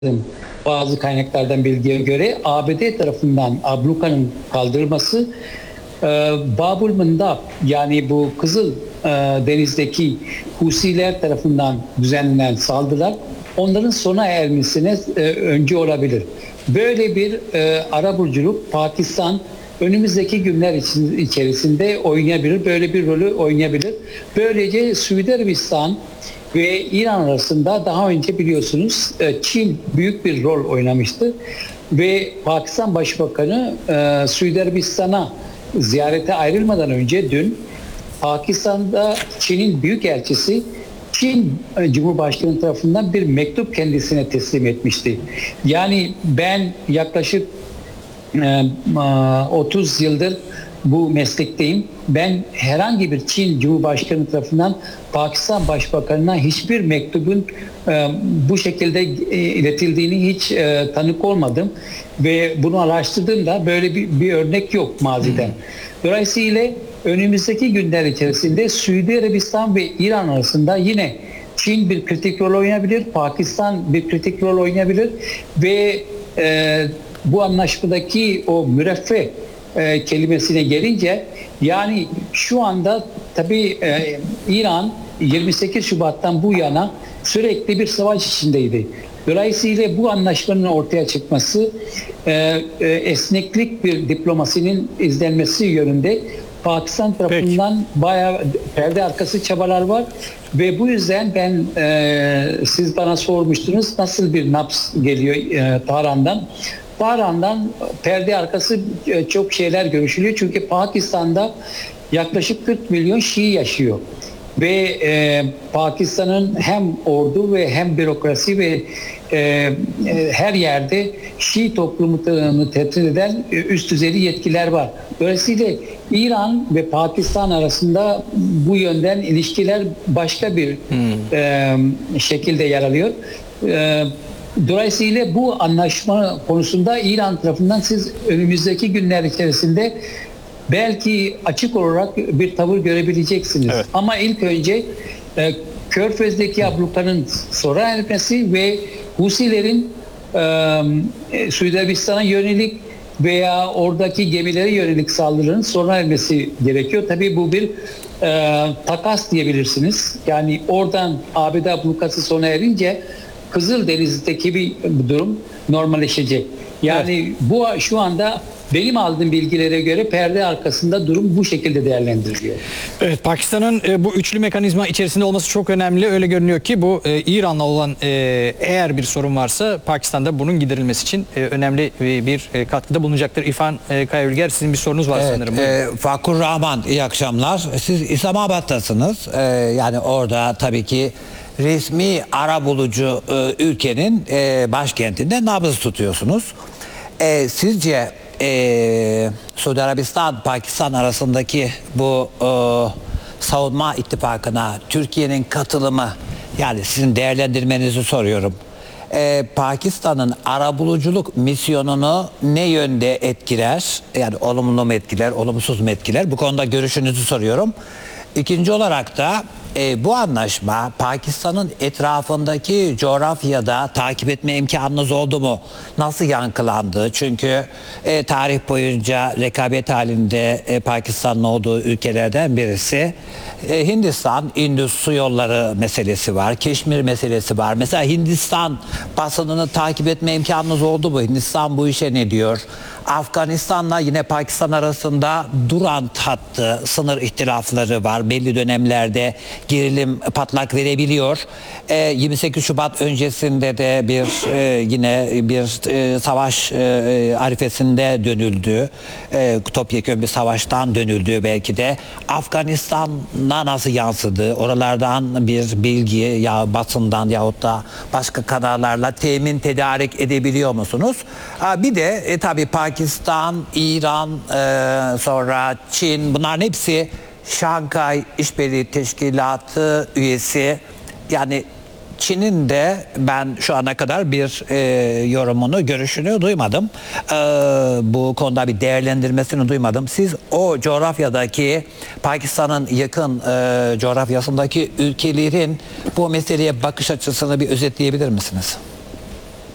bazı kaynaklardan bilgiye göre ABD tarafından abluka'nın kaldırılması Babul Mandab, yani bu Kızıl Deniz'deki Husiler tarafından düzenlenen saldırılar onların sona ermesine önce olabilir. Böyle bir arabuluculuk Pakistan önümüzdeki günler içerisinde oynayabilir, böyle bir rolü oynayabilir. Böylece Suudi Arabistan ve İran arasında daha önce biliyorsunuz Çin büyük bir rol oynamıştı ve Pakistan Başbakanı Suudi Arabistan'a ziyarete ayrılmadan önce dün Pakistan'da Çin'in büyükelçisi Çin Cumhurbaşkanı tarafından bir mektup kendisine teslim etmişti. Yani ben yaklaşık 30 yıldır bu meslekteyim. Ben herhangi bir Çin Cumhurbaşkanı tarafından Pakistan Başbakanı'na hiçbir mektubun bu şekilde iletildiğini hiç tanık olmadım. Ve bunu araştırdığımda böyle bir örnek yok maziden. Dolayısıyla önümüzdeki günler içerisinde Suudi Arabistan ve İran arasında yine Çin bir kritik rol oynayabilir, Pakistan bir kritik rol oynayabilir ve bu anlaşmadaki o müreffeh kelimesine gelince, yani şu anda tabii İran 28 Şubat'tan bu yana sürekli bir savaş içindeydi. Dolayısıyla bu anlaşmanın ortaya çıkması esneklik bir diplomasinin izlenmesi yönünde Pakistan tarafından bayağı perde arkası çabalar var ve bu yüzden ben siz bana sormuştunuz nasıl bir nabz geliyor Tahran'dan. Tahran'dan perde arkası çok şeyler görüşülüyor. Çünkü Pakistan'da yaklaşık 40 milyon Şii yaşıyor. Ve Pakistan'ın hem ordu ve hem bürokrasi ve her yerde Şii toplumunu temsil eden üst düzey yetkiler var. Dolayısıyla İran ve Pakistan arasında bu yönden ilişkiler başka bir şekilde yer alıyor. Dolayısıyla bu anlaşma konusunda İran tarafından siz önümüzdeki günler içerisinde belki açık olarak bir tavır görebileceksiniz. Evet. Ama ilk önce Körfez'deki ablukanın sona ermesi ve Husilerin Suudi Arabistan'a yönelik veya oradaki gemilere yönelik saldırının sona ermesi gerekiyor. Tabii bu bir takas diyebilirsiniz. Yani oradan ABD ablukası sona erince Kızıldeniz'deki bir durum normalleşecek. Yani evet. Bu şu anda benim aldığım bilgilere göre perde arkasında durum bu şekilde değerlendiriliyor. Evet, Pakistan'ın bu üçlü mekanizma içerisinde olması çok önemli. Öyle görünüyor ki bu İran'la olan eğer bir sorun varsa Pakistan'da bunun giderilmesi için önemli bir katkıda bulunacaktır. İrfan Kaya-Ülger, sizin bir sorunuz var sanırım. Fakur Rahman, iyi akşamlar. Siz İslamabad'tasınız. Yani orada tabii ki resmi arabulucu ülkenin başkentinde nabız tutuyorsunuz. Sizce Suudi Arabistan, Pakistan arasındaki bu savunma ittifakına Türkiye'nin katılımı, yani sizin değerlendirmenizi soruyorum. Pakistan'ın arabuluculuk misyonunu ne yönde etkiler? Yani olumlu mu etkiler, olumsuz mu etkiler? Bu konuda görüşünüzü soruyorum. İkinci olarak da bu anlaşma Pakistan'ın etrafındaki coğrafyada takip etme imkanınız oldu mu? Nasıl yankılandı? Çünkü tarih boyunca rekabet halinde Pakistan'ın olduğu ülkelerden birisi. Hindistan, Indus su yolları meselesi var. Keşmir meselesi var. Mesela Hindistan basınını takip etme imkanınız oldu mu? Hindistan bu işe ne diyor? Afganistan'la yine Pakistan arasında Durant hattı, sınır ihtilafları var. Belli dönemlerde gerilim patlak verebiliyor. 28 Şubat öncesinde de yine bir savaş arifesinde dönüldü. Topyekun bir savaştan dönüldü belki de. Afganistan'a nasıl yansıdı? Oralardan bir bilgi ya basından yahut da başka kanallarla tedarik edebiliyor musunuz? Bir de tabii Pakistan, İran, sonra Çin, bunların hepsi Şanghay İşbirliği Teşkilatı üyesi. Yani Çin'in de ben şu ana kadar bir yorumunu, görüşünü duymadım. Bu konuda bir değerlendirmesini duymadım. Siz o coğrafyadaki, Pakistan'ın yakın coğrafyasındaki ülkelerin bu meseleye bakış açısını bir özetleyebilir misiniz?